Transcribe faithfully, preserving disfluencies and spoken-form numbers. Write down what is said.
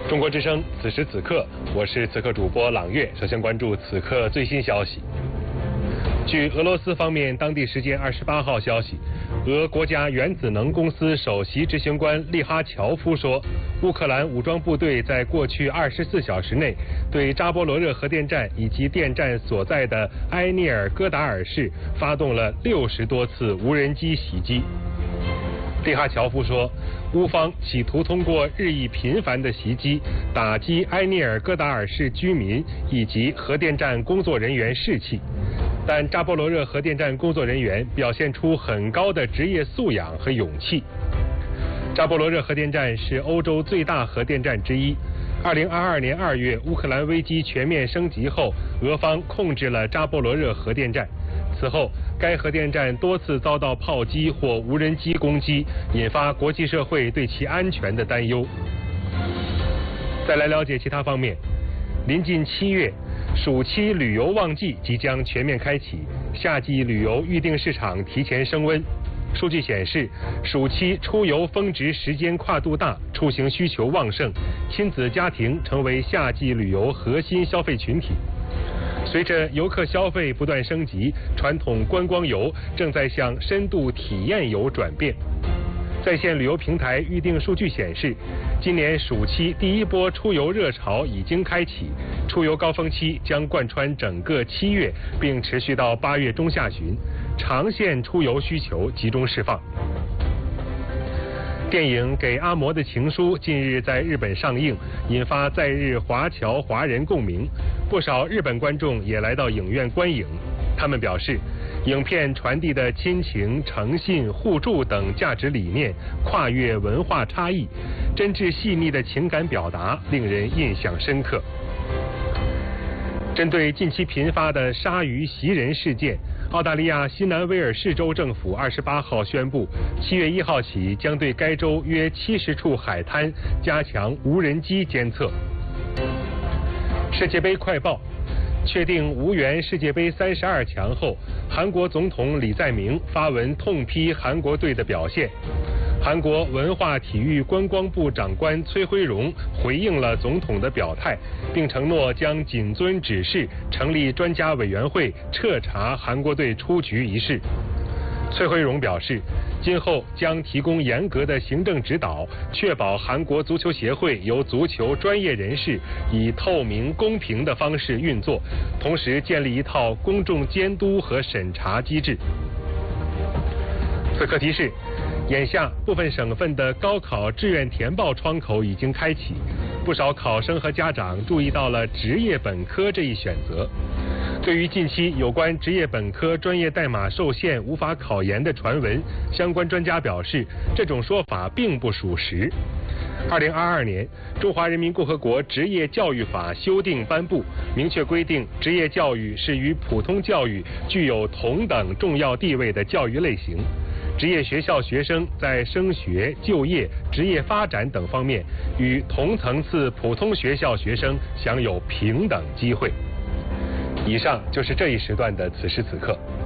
中国之声，此时此刻，我是此刻主播朗月。首先关注此刻最新消息。据俄罗斯方面当地时间二十八号消息，俄国家原子能公司首席执行官利哈乔夫说，乌克兰武装部队在过去二十四小时内对扎波罗热核电站以及电站所在的埃涅尔戈达尔市发动了六十多次无人机袭击。利哈乔夫说，乌方企图通过日益频繁的袭击，打击埃涅尔戈达尔市居民以及核电站工作人员士气。但扎波罗热核电站工作人员表现出很高的职业素养和勇气。扎波罗热核电站是欧洲最大核电站之一。二零二二年二月，乌克兰危机全面升级后，俄方控制了扎波罗热核电站。此后，该核电站多次遭到炮击或无人机攻击，引发国际社会对其安全的担忧。再来了解其他方面，临近七月，暑期旅游旺季即将全面开启，夏季旅游预订市场提前升温。数据显示，暑期出游峰值时间跨度大，出行需求旺盛，亲子家庭成为夏季旅游核心消费群体。随着游客消费不断升级，传统观光游正在向深度体验游转变。在线旅游平台预订数据显示，今年暑期第一波出游热潮已经开启，出游高峰期将贯穿整个七月，并持续到八月中下旬，长线出游需求集中释放。电影《给阿嬷的情书》近日在日本上映，引发在日华侨华人共鸣，不少日本观众也来到影院观影。他们表示，影片传递的亲情、诚信、互助等价值理念跨越文化差异，真挚细腻的情感表达令人印象深刻。针对近期频发的鲨鱼袭人事件，澳大利亚新南威尔士州政府二十八号宣布，七月一号起将对该州约七十处海滩加强无人机监测。世界杯快报。确定无缘世界杯三十二强后，韩国总统李在明发文痛批韩国队的表现。韩国文化体育观光部长官崔辉荣回应了总统的表态，并承诺将谨遵指示，成立专家委员会彻查韩国队出局一事。崔辉荣表示，今后将提供严格的行政指导，确保韩国足球协会由足球专业人士以透明公平的方式运作，同时建立一套公众监督和审查机制。此刻提示，眼下部分省份的高考志愿填报窗口已经开启，不少考生和家长注意到了职业本科这一选择。对于近期有关职业本科专业代码受限无法考研的传闻，相关专家表示，这种说法并不属实。二零二二年，中华人民共和国职业教育法修订颁布，明确规定职业教育是与普通教育具有同等重要地位的教育类型。职业学校学生在升学、就业、职业发展等方面，与同层次普通学校学生享有平等机会。以上就是这一时段的此时此刻。